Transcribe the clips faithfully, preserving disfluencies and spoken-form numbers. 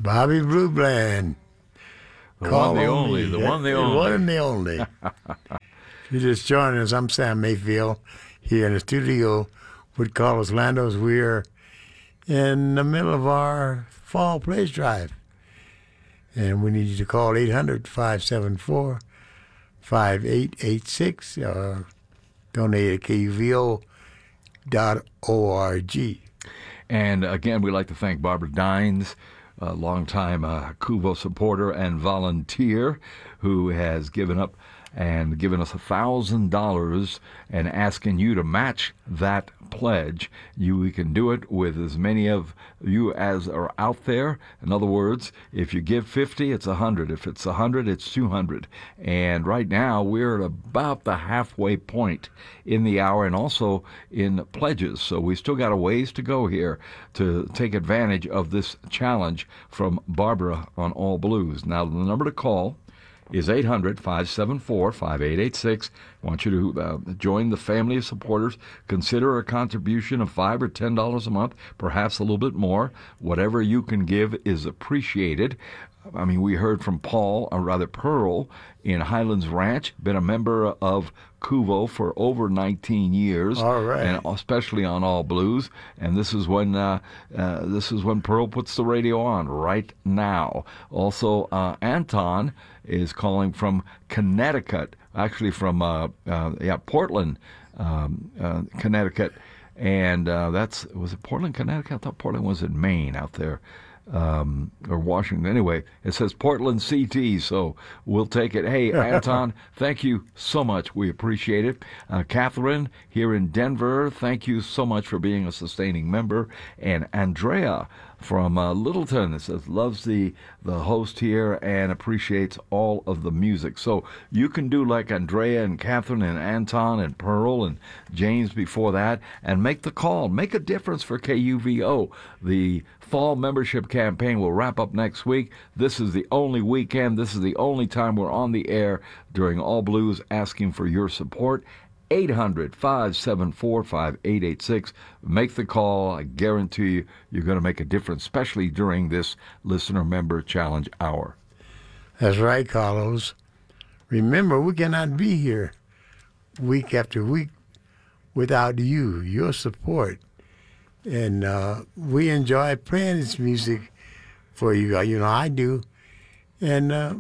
Bobby Blue Bland. The Call one, the on only, me. the That- one, the the only. one and the only. If you're just joining us, I'm Sam Mayfield here in the studio with Carlos Landos. We're in the middle of our fall pledge drive. And we need you to call eight hundred, five seven four, five eight eight six or donate at K U V O dot org. And again, we'd like to thank Barbara Dines, a longtime uh, Kuvo supporter and volunteer, who has given up and given us one thousand dollars and asking you to match that pledge. You we can do it with as many of you as are out there. In other words, if you give fifty, it's one hundred. If it's one hundred, it's two hundred. And right now, we're at about the halfway point in the hour and also in pledges. So we still got a ways to go here to take advantage of this challenge from Barbara on All Blues. Now, the number to call is eight hundred, five seven four, five eight eight six. I want you to uh, join the family of supporters. Consider a contribution of five or ten dollars a month, perhaps a little bit more. Whatever you can give is appreciated. I mean, we heard from Paul, or rather Pearl, in Highlands Ranch, been a member of Kuvo for over nineteen years. All right. And especially on All Blues. And this is when uh, uh, this is when Pearl puts the radio on right now. Also, uh, Anton is calling from Connecticut, actually from uh, uh, yeah Portland, um, uh, Connecticut. And uh, that's, was it Portland, Connecticut? I thought Portland was in Maine out there. Um, or Washington. Anyway, it says Portland C T, so we'll take it. Hey, Anton, thank you so much. We appreciate it. Uh, Catherine here in Denver, thank you so much for being a sustaining member. And Andrea from uh, Littleton, it says, loves the, the host here and appreciates all of the music. So you can do like Andrea and Catherine and Anton and Pearl and James before that and make the call. Make a difference for K U V O. The fall membership campaign will wrap up next week. This is the only weekend. This is the only time we're on the air during All Blues asking for your support. eight hundred, five seven four, five eight eight six. Make the call. I guarantee you you're going to make a difference, especially during this listener member challenge hour. That's right, Carlos. Remember, we cannot be here week after week without you, your support. And uh, we enjoy playing this music for you. You know, I do. And uh,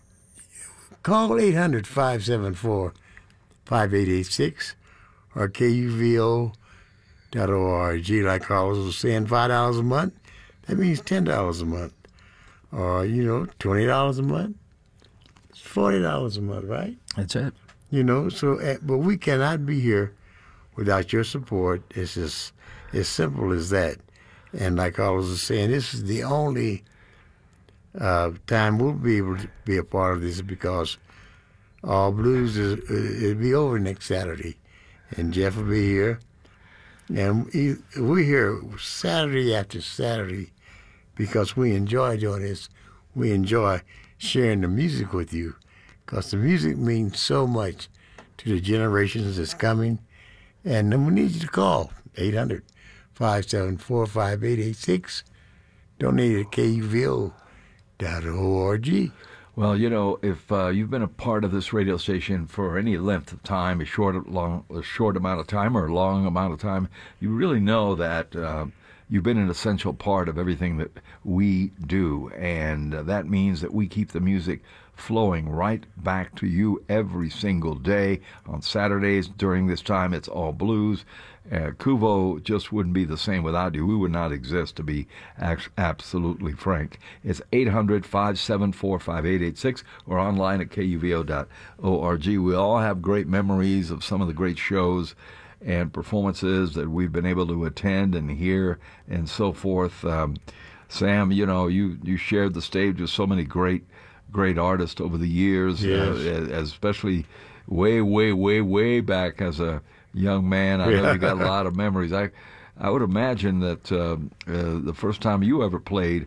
call eight hundred, five seven four, five eight eight six or K U V O dot org. Like Carlos was saying, five dollars a month, that means ten dollars a month. Or, you know, twenty dollars a month, it's forty dollars a month, right? That's it. You know, so, uh, but we cannot be here without your support. It's just as simple as that. And like Carlos was saying, this is the only uh, time we'll be able to be a part of this because All Blues is it'll be over next Saturday, and Jeff will be here, and he, we're here Saturday after Saturday because we enjoy doing this. We enjoy sharing the music with you because the music means so much to the generations that's coming, and then we need you to call eight hundred, five seven four, five eight eight six. Donate at K U V O dot org. Well, you know, if uh, you've been a part of this radio station for any length of time, a short, long, a short amount of time, or a long amount of time, you really know that uh, you've been an essential part of everything that we do, and uh, that means that we keep the music flowing right back to you every single day. On Saturdays during this time, it's All Blues. Uh, Kuvo just wouldn't be the same without you. We would not exist, to be ac- absolutely frank. It's eight hundred, five seven four, five eight eight six or online at K U V O dot org. We all have great memories of some of the great shows and performances that we've been able to attend and hear and so forth. Um, Sam, you know, you, you shared the stage with so many great great artists over the years, yes. uh, especially way, way, way, way back as a young man. I know Yeah. you got a lot of memories. I I would imagine that uh, uh, the first time you ever played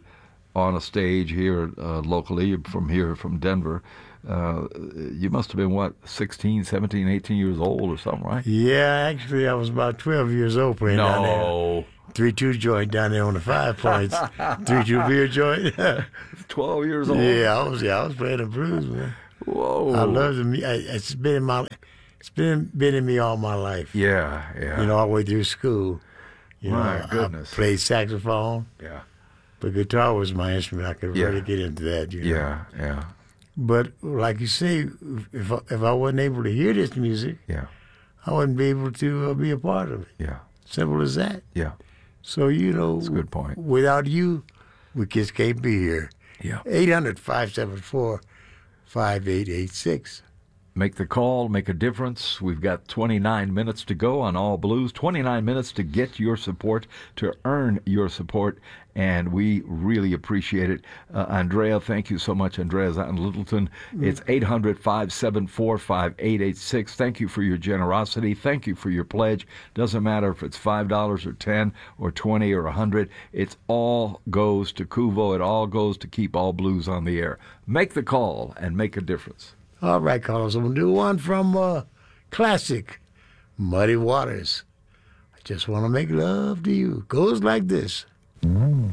on a stage here uh, locally from here from Denver. Uh, you must have been, what, sixteen, seventeen, eighteen years old or something, right? Yeah, actually, I was about twelve years old playing down there. No. three two joint down there on the Five Points. three two beer joint. twelve years old? Yeah, I was, yeah, I was playing the blues, man. Whoa. I love the mu- I- It's been in my, it's been been in me all my life. Yeah, yeah. You know, all the way through school. You My know, goodness. I played saxophone, Yeah. but guitar was my instrument. I could Yeah. really get into that. You know? Yeah, yeah, But like you say, if I, if I wasn't able to hear this music, yeah, I wouldn't be able to uh, be a part of it. yeah, Simple as that. yeah, So, you know, That's a good point. Without you, we just can't be here. yeah. eight hundred, five seven four, five eight eight six. Make the call, make a difference. We've got twenty-nine minutes to go on All Blues, twenty-nine minutes to get your support, to earn your support, and we really appreciate it. Uh, Andrea, thank you so much. Andrea's out in Littleton. It's eight hundred, five seven four, five eight eight six. Thank you for your generosity. Thank you for your pledge. Doesn't matter if it's five dollars or ten or twenty or one hundred. It all goes to Kuvo. It all goes to keep All Blues on the air. Make the call and make a difference. All right, Carlos, I'm going to do one from uh, classic Muddy Waters. I just want to make love to you. Goes like this.